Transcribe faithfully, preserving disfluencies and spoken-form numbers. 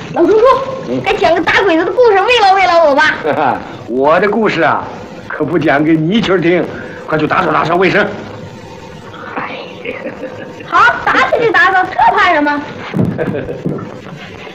老叔叔，该讲个打鬼子的故事慰劳慰劳我吧。 我的故事啊，可不讲给泥鳅听，快去打扫打扫卫生。 好，打扫就打扫，这怕什么？